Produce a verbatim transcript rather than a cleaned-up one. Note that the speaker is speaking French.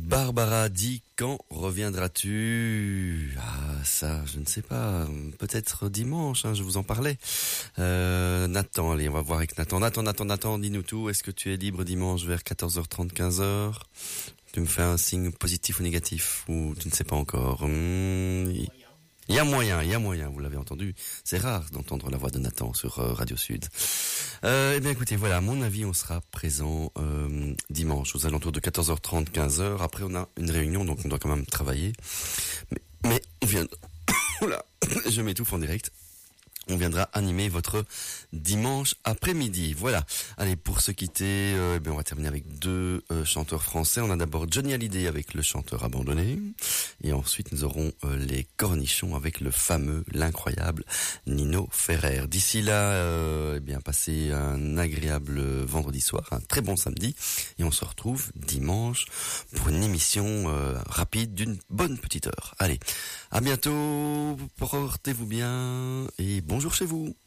Barbara dit quand reviendras-tu? Ah ça, je ne sais pas. Peut-être dimanche, hein, je vous en parlais. Euh, Nathan, allez, on va voir avec Nathan. Nathan, Nathan, Nathan, dis-nous tout. Est-ce que tu es libre dimanche vers quatorze heures trente, quinze heures? Tu me fais un signe positif ou négatif ou tu ne sais pas encore? Hum, Il y a moyen, il y a moyen, vous l'avez entendu. C'est rare d'entendre la voix de Nathan sur euh, Radio Sud. Euh, eh bien écoutez, voilà, à mon avis, on sera présent euh, dimanche aux alentours de quatorze heures trente, quinze heures. Après, on a une réunion, donc on doit quand même travailler. Mais, mais on vient... Oula, je m'étouffe en direct. On viendra animer votre dimanche après-midi. Voilà. Allez, pour se quitter, euh, ben on va terminer avec deux euh, chanteurs français. On a d'abord Johnny Hallyday avec le chanteur abandonné. Et ensuite, nous aurons euh, les Cornichons avec le fameux, l'incroyable Nino Ferrer. D'ici là, euh, eh bien, passez un agréable vendredi soir, un très bon samedi. Et on se retrouve dimanche pour une émission euh, rapide d'une bonne petite heure. Allez, à bientôt, portez-vous bien et bonjour chez vous.